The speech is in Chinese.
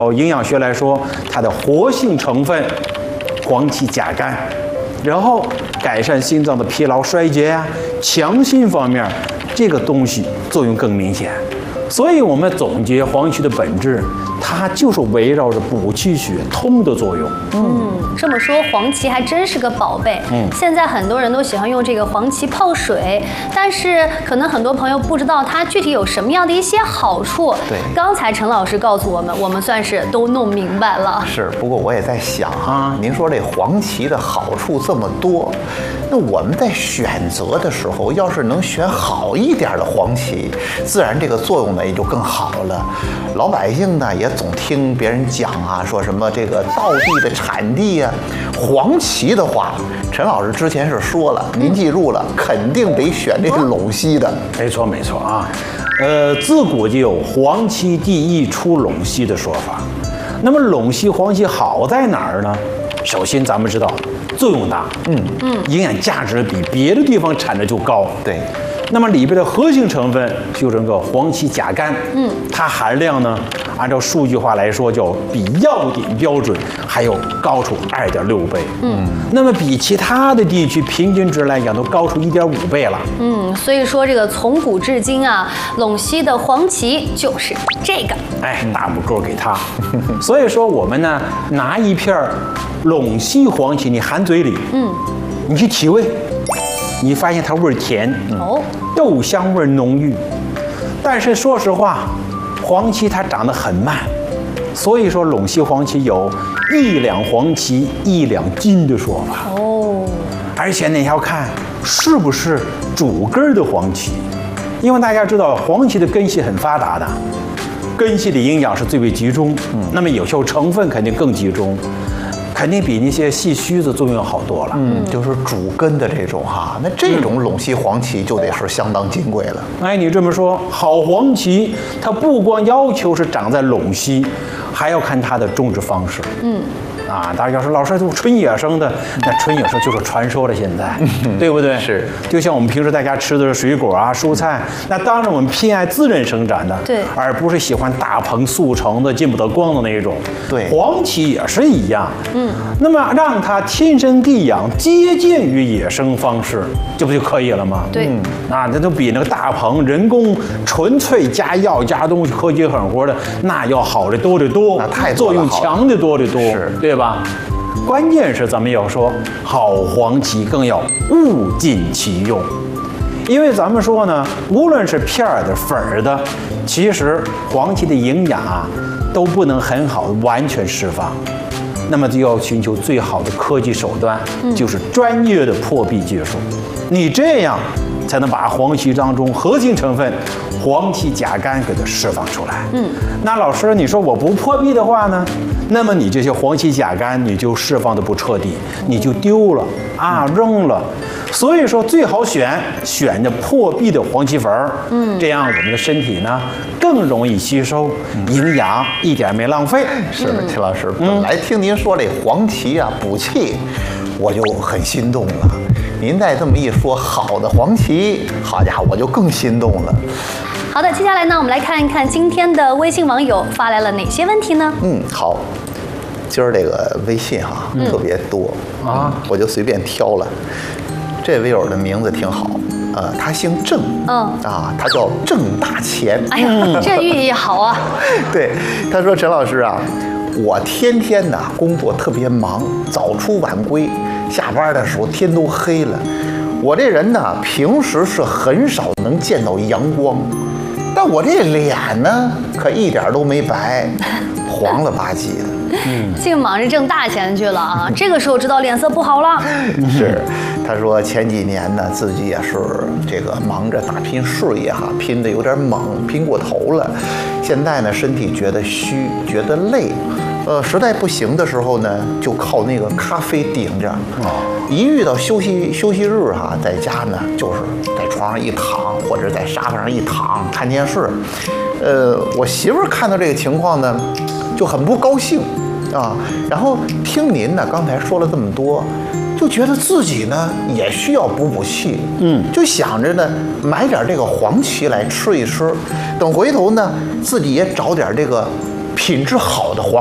营养学来说，它的活性成分黄芪甲苷，然后改善心脏的疲劳衰竭啊，强心方面这个东西作用更明显。所以我们总结黄芪的本质，它就是围绕着补气血通的作用。 这么说黄芪还真是个宝贝。现在很多人都喜欢用这个黄芪泡水，但是可能很多朋友不知道它具体有什么样的一些好处。 对， 刚才陈老师告诉我们算是都弄明白了。 是，不过我也在想啊，您说这黄芪的好处这么多，那我们在选择的时候，要是能选好一点的黄芪，自然这个作用呢也就更好了。老百姓呢也总听别人讲啊，说什么这个道地的产地呀，黄芪的话，陈老师之前是说了，您记住了，肯定得选这个陇西的。 没错没错啊，自古就有黄芪地易出陇西的说法。那么陇西黄芪好在哪儿呢？首先咱们知道作用大，营养价值比别的地方产的就高。 对。 那么里边的核心成分就是那个黄芪甲苷，它含量呢，按照数据化来说，叫比药典标准还有高出2.6倍。那么比其他的地区平均值来讲，都高出1.5倍了。 所以说这个从古至今啊，陇西的黄芪就是这个。 大拇哥给他。所以说我们呢，拿一片陇西黄芪，你含嘴里，你去体味。你发现它味儿甜，豆香味浓郁，但是说实话，黄芪它长得很慢，所以说陇西黄芪有1两黄芪1两金的说法。而且你要看是不是主根的黄芪，因为大家知道黄芪的根系很发达的，根系的营养是最为集中，那么有效成分肯定更集中。肯定比那些细须子作用好多了。 就是主根的这种哈，那这种陇西黄芪就得是相当金贵了。 你这么说，好黄芪它不光要求是长在陇西，还要看它的种植方式。大家说老师，纯野生的，那纯野生就是传说了，现在，对不对？ 是， 就像我们平时大家吃的水果啊、蔬菜，那当然我们偏爱自然生长的， 对， 而不是喜欢大棚速成的、见不得光的那一种。 对， 黄芪也是一样。那么让它天生地养，接近于野生方式，这不就可以了吗？ 对， 那都比那个大棚人工纯粹加药加东西、科技狠活的那要好的多得多， 那太作用强的多得多， 是， 对吧？关键是咱们要说好黄芪更要物尽其用，因为咱们说呢，无论是片儿的、粉儿的，其实黄芪的营养啊都不能很好的完全释放，那么就要寻求最好的科技手段，就是专业的破壁技术。你这样才能把黄芪当中核心成分黄芪甲苷给它释放出来。那老师，你说我不破壁的话呢？那么你这些黄芪甲苷你就释放的不彻底，你就丢了啊，扔了。所以说最好选的破壁的黄芪粉儿，这样我们的身体呢更容易吸收，营养一点没浪费。 是的，秦老师，本来听您说这黄芪啊补气，我就很心动了。您再这么一说，好的黄芪，好家伙，我就更心动了。 好的，接下来呢，我们来看一看今天的微信网友发来了哪些问题呢？ 好，今儿这个微信哈特别多啊，我就随便挑了。这位友的名字挺好，他姓郑，他叫郑大钱。 哎呀，这寓意好啊。 对，他说陈老师啊，我天天呢工作特别忙，早出晚归，下班的时候天都黑了。我这人呢，平时是很少能见到阳光，但我这脸呢，可一点都没白，黄了吧唧的。 净忙着挣大钱去了啊！这个时候知道脸色不好了。 是，他说前几年呢，自己也是这个忙着打拼事业哈，拼得有点猛，拼过头了。现在呢，身体觉得虚，觉得累，实在不行的时候呢，就靠那个咖啡顶着。一遇到休息日哈，在家呢，就是在床上一躺，或者在沙发上一躺看电视。我媳妇儿看到这个情况呢，就很不高兴啊。然后听您呢刚才说了这么多，就觉得自己呢也需要补气，就想着呢买点这个黄芪来吃一吃，等回头呢自己也找点这个品质好的黄